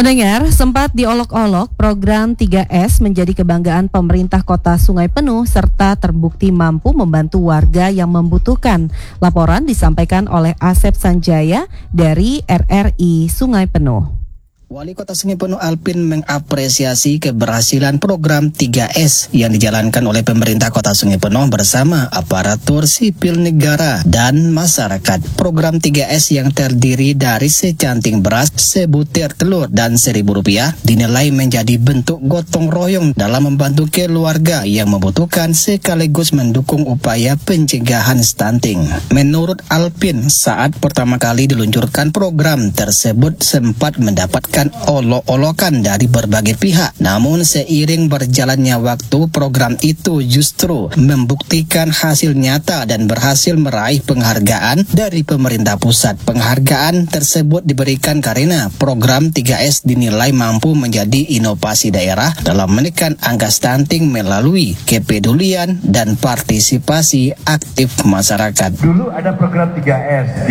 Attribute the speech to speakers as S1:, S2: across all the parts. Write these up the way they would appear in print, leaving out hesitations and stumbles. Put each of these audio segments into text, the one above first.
S1: Pendengar, sempat diolok-olok, program 3S menjadi kebanggaan pemerintah Kota Sungai Penuh serta terbukti mampu membantu warga yang membutuhkan. Laporan disampaikan oleh Asep Sanjaya dari RRI Sungai Penuh.
S2: Wali Kota Sungai Penuh Alpin mengapresiasi keberhasilan program 3S yang dijalankan oleh pemerintah Kota Sungai Penuh bersama aparatur sipil negara dan masyarakat. Program 3S yang terdiri dari secanting beras, sebutir telur, dan Rp1.000 dinilai menjadi bentuk gotong royong dalam membantu keluarga yang membutuhkan sekaligus mendukung upaya pencegahan stunting. Menurut Alpin, saat pertama kali diluncurkan program tersebut sempat mendapatkan olok-olokan dari berbagai pihak. Namun seiring berjalannya waktu, program itu justru membuktikan hasil nyata dan berhasil meraih penghargaan dari pemerintah pusat. Penghargaan tersebut diberikan karena program 3S dinilai mampu menjadi inovasi daerah dalam menekan angka stunting melalui kepedulian dan partisipasi aktif masyarakat.
S3: Dulu ada program 3S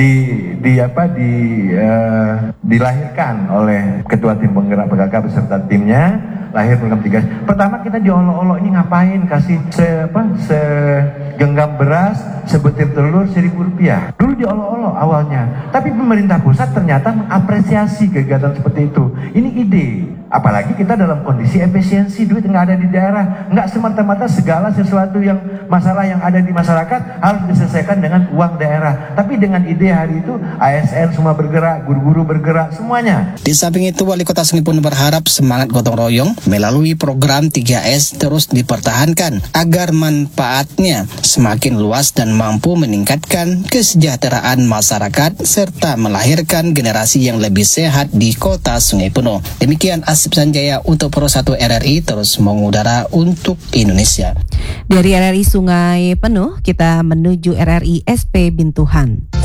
S3: dilahirkan oleh Ketua Tim Penggerak PKK beserta timnya, lahir program 3S. Pertama kita diolok-olok, ini ngapain kasih segenggam beras, sebutir telur Rp1.000. Dulu diolok-olok awalnya, tapi pemerintah pusat ternyata mengapresiasi kegiatan seperti itu. Ini ide. Apalagi kita dalam kondisi efisiensi, duit nggak ada di daerah, nggak semata-mata segala sesuatu yang masalah yang ada di masyarakat harus diselesaikan dengan uang daerah. Tapi dengan ide hari itu ASN semua bergerak, guru-guru bergerak, semuanya.
S2: Di samping itu, Wali Kota Sungai Penuh berharap semangat gotong royong melalui program 3S terus dipertahankan agar manfaatnya semakin luas dan mampu meningkatkan kesejahteraan masyarakat serta melahirkan generasi yang lebih sehat di Kota Sungai Penuh. Demikian Asep Sanjaya untuk Pro 1 RRI terus mengudara untuk Indonesia.
S1: Dari RRI Sungai Penuh, kita menuju RRI SP Bintuhan.